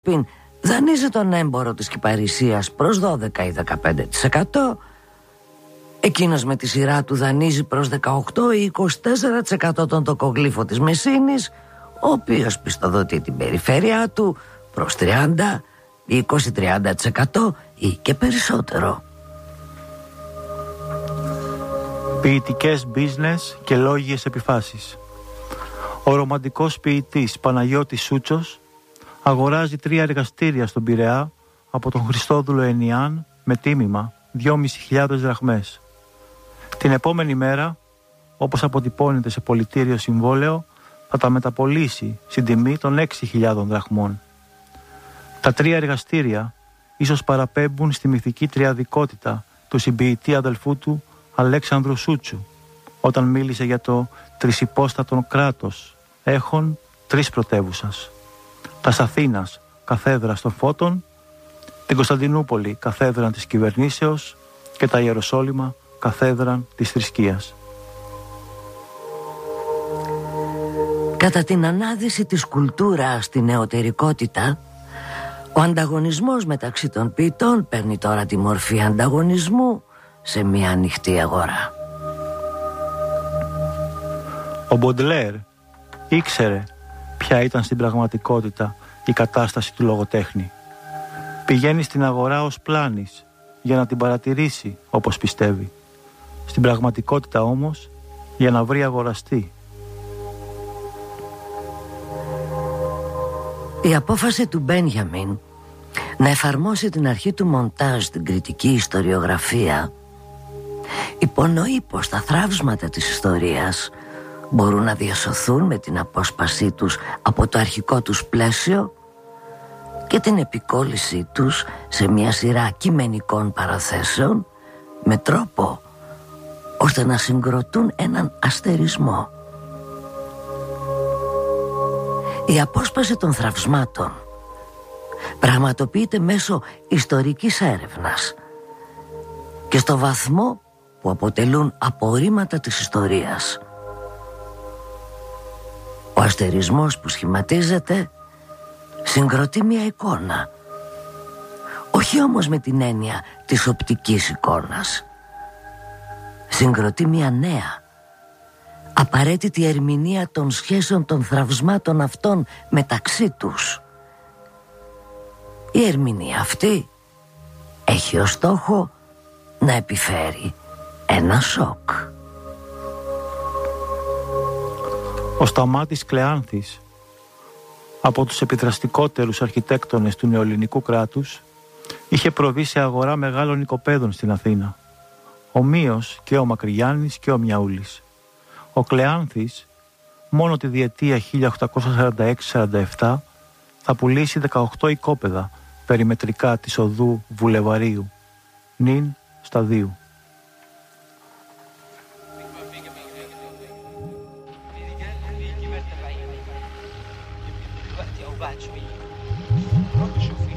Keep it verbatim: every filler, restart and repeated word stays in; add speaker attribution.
Speaker 1: Πιν δανείζει τον έμπορο της Κυπαρισίας προς δώδεκα ή δεκαπέντε τοις εκατό. Εκείνος με τη σειρά του δανείζει προς δεκαοκτώ ή είκοσι τέσσερα τοις εκατό τον τοκογλύφο της Μεσίνης, ο οποίος πιστοδοτεί την περιφέρεια του προς τριάντα, είκοσι με τριάντα τοις εκατό ή και περισσότερο.
Speaker 2: Ποιητικές business και λόγιες επιφάσεις. Ο ρομαντικός ποιητής Παναγιώτης Σούτσος αγοράζει τρία εργαστήρια στον Πειραιά από τον Χριστόδουλο Ενιάν με τίμημα δυόμισι χιλιάδες δραχμές. Την επόμενη μέρα, όπως αποτυπώνεται σε πολιτήριο συμβόλαιο, θα τα μεταπωλήσει στην τιμή των έξι χιλιάδων δραχμών. Τα τρία εργαστήρια ίσως παραπέμπουν στη μυθική τριαδικότητα του συμποιητή αδελφού του Αλέξανδρου Σούτσου, όταν μίλησε για το τρισυπόστατον κράτος έχων τρεις πρωτεύουσας. Τας Αθήνας καθέδρας των Φώτων, την Κωνσταντινούπολη καθέδραν της κυβερνήσεως και τα Ιεροσόλυμα καθέδραν της θρησκείας.
Speaker 1: Κατά την ανάδυση της κουλτούρας στην νεωτερικότητα, ο ανταγωνισμός μεταξύ των ποιητών παίρνει τώρα τη μορφή ανταγωνισμού σε μια ανοιχτή αγορά.
Speaker 2: Ο Μποντλέρ ήξερε ποια ήταν στην πραγματικότητα η κατάσταση του λογοτέχνη. Πηγαίνει στην αγορά ως πλάνης για να την παρατηρήσει όπως πιστεύει. Στην πραγματικότητα όμως για να βρει αγοραστή.
Speaker 1: Η απόφαση του Μπένιαμιν να εφαρμόσει την αρχή του μοντάζ στην κριτική ιστοριογραφία υπονοεί πως τα θραύσματα της ιστορίας μπορούν να διασωθούν με την απόσπασή τους από το αρχικό τους πλαίσιο και την επικόλλησή τους σε μια σειρά κειμενικών παραθέσεων με τρόπο ώστε να συγκροτούν έναν αστερισμό. Η απόσπαση των θραυσμάτων πραγματοποιείται μέσω ιστορικής έρευνας και στο βαθμό που αποτελούν απορρίμματα της ιστορίας. Ο αστερισμός που σχηματίζεται συγκροτεί μια εικόνα, όχι όμως με την έννοια της οπτικής εικόνας. Συγκροτεί μια νέα, απαραίτητη ερμηνεία των σχέσεων των θραυσμάτων αυτών μεταξύ τους. Η ερμηνεία αυτή έχει ως στόχο να επιφέρει ένα σοκ.
Speaker 2: Ο Σταμάτης Κλεάνθης, από τους επιδραστικότερους αρχιτέκτονες του νεοελληνικού κράτους, είχε προβεί σε αγορά μεγάλων οικοπαίδων στην Αθήνα. Ομοίως και ο Μακρυγιάννης και ο Μιαούλης. Ο Κλεάνθης μόνο τη διετία χίλια οκτακόσια σαράντα έξι σαράντα επτά θα πουλήσει δεκαοκτώ οικόπεδα περιμετρικά της οδού Βουλεβαρίου, νυν σταδίου.
Speaker 3: شوي روح شوفي